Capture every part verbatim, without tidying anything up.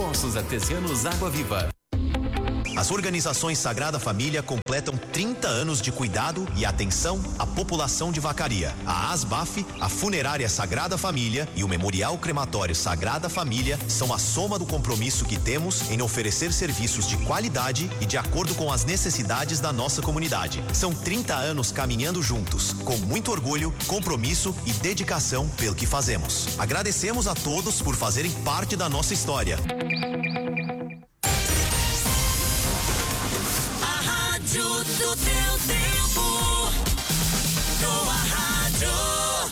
Poços Artesianos Água Viva. As organizações Sagrada Família completam trinta anos de cuidado e atenção à população de Vacaria. A ASBAF, a Funerária Sagrada Família e o Memorial Crematório Sagrada Família são a soma do compromisso que temos em oferecer serviços de qualidade e de acordo com as necessidades da nossa comunidade. São trinta anos caminhando juntos, com muito orgulho, compromisso e dedicação pelo que fazemos. Agradecemos a todos por fazerem parte da nossa história. Do teu tempo, tua rádio.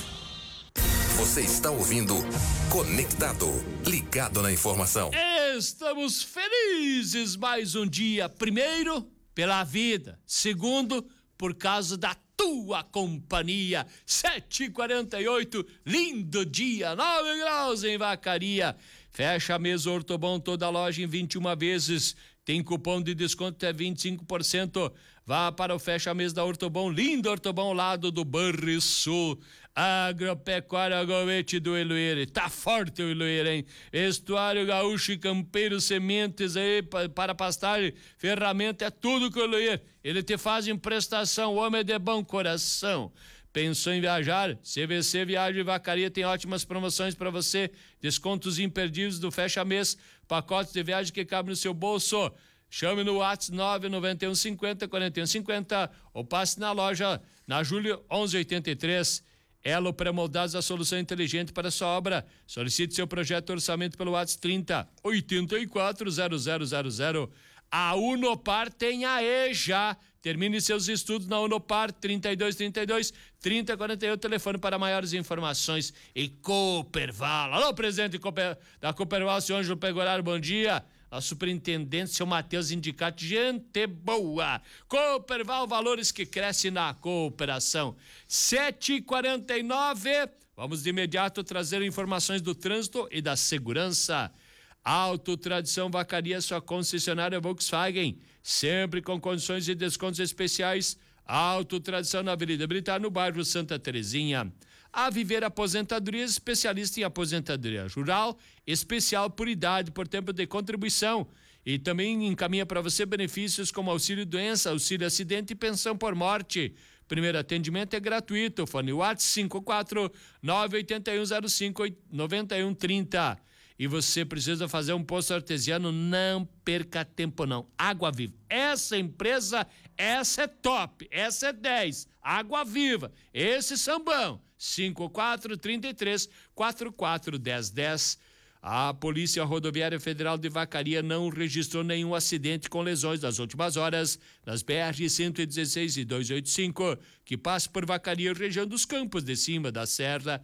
Você está ouvindo Conectado, ligado na informação. Estamos felizes mais um dia. Primeiro, pela vida. Segundo, por causa da tua companhia. sete e quarenta e oito, lindo dia, nove graus em Vacaria. Fecha a mesa Ortobon, toda a loja em vinte e uma vezes. Tem cupom de desconto até vinte e cinco por cento. Vá para o Fecha Mês da Ortobon, lindo Ortobon, lado do Banrisul. Agropecuária Gourmet do Iluíra. Tá forte o Iluíra, hein? Estuário Gaúcho e Campeiro, sementes aí para pastagem, ferramenta, é tudo com o Iluíra. Ele te faz em prestação, homem de bom coração. Pensou em viajar? C V C Viagem e Vacaria tem ótimas promoções para você, descontos imperdíveis do Fecha Mês, pacotes de viagem que cabem no seu bolso. Chame no WhatsApp nove nove um cinco zero quatro um cinco zero ou passe na loja na Júlio onze oitenta e três. Elo Pré-Moldados, a solução inteligente para a sua obra. Solicite seu projeto orçamento pelo WhatsApp trinta, oitenta e quatro, zero zero zero zero. A Unopar tem a EJA. Termine seus estudos na Unopar, trinta e dois, trinta e dois, trinta, quarenta e oito, telefone para maiores informações. E Cooperval. Alô, presidente da Cooperval, seu Ângelo Pegoraro, bom dia. A superintendente, seu Matheus Indicati, gente boa. Cooperval, valores que crescem na cooperação. sete e quarenta e nove, vamos de imediato trazer informações do trânsito e da segurança. Auto Tradição Vacaria, sua concessionária Volkswagen, sempre com condições e descontos especiais. Auto Tradição na Avenida Britar, no bairro Santa Terezinha. A Viver Aposentadorias, especialista em aposentadoria rural, especial por idade, por tempo de contribuição. E também encaminha para você benefícios como auxílio doença, auxílio acidente e pensão por morte. Primeiro atendimento é gratuito. Fone WhatsApp cinco quatro nove oito um zero cinco nove um três zero. E você precisa fazer um poço artesiano, não perca tempo não. Água Viva. Essa empresa, essa é top, essa é dez. Água Viva, esse sambão. cinco quatro três três quatro quatro um zero um zero. A Polícia Rodoviária Federal de Vacaria não registrou nenhum acidente com lesões nas últimas horas nas B R cento e dezesseis e duzentos e oitenta e cinco, que passa por Vacaria, região dos Campos de Cima da Serra.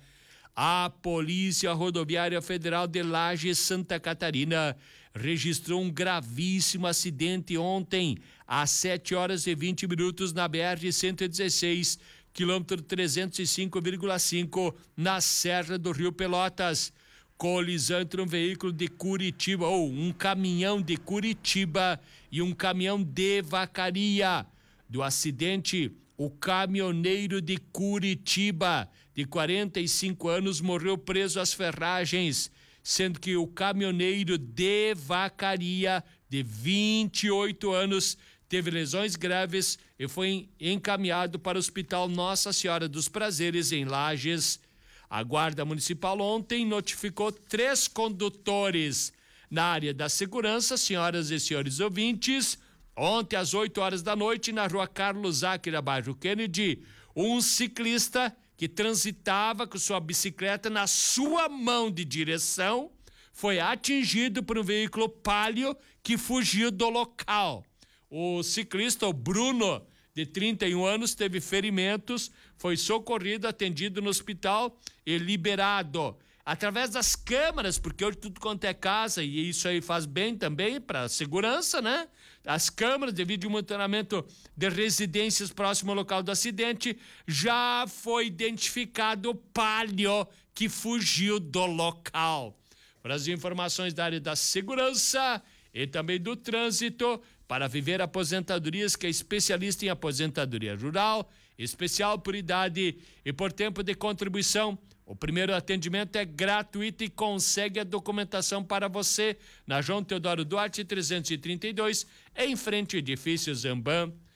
A Polícia Rodoviária Federal de Lages, Santa Catarina, registrou um gravíssimo acidente ontem, às sete horas e vinte minutos, na B R cento e dezesseis, quilômetro trezentos e cinco vírgula cinco, na Serra do Rio Pelotas. Colisão entre um veículo de Curitiba, ou um caminhão de Curitiba e um caminhão de Vacaria. Do acidente, o caminhoneiro de Curitiba, de quarenta e cinco anos, morreu preso às ferragens, sendo que o caminhoneiro de Vacaria, de vinte e oito anos, teve lesões graves e foi encaminhado para o Hospital Nossa Senhora dos Prazeres, em Lages. A Guarda Municipal ontem notificou três condutores. Na área da segurança, senhoras e senhores ouvintes, ontem às oito horas da noite, na rua Carlos Acre, bairro Kennedy, um ciclista que transitava com sua bicicleta na sua mão de direção foi atingido por um veículo Palio que fugiu do local. O ciclista, o Bruno, de trinta e um anos, teve ferimentos, foi socorrido, atendido no hospital e liberado. Através das câmeras, porque hoje tudo quanto é casa, e isso aí faz bem também para a segurança, né? As câmeras de vídeo monitoramento de residências próximo ao local do acidente, já foi identificado o Palio que fugiu do local. Para as informações da área da segurança e também do trânsito, para Viver Aposentadorias, que é especialista em aposentadoria rural, especial por idade e por tempo de contribuição. O primeiro atendimento é gratuito e consegue a documentação para você na João Teodoro Duarte trezentos e trinta e dois, em frente ao edifício Zamban.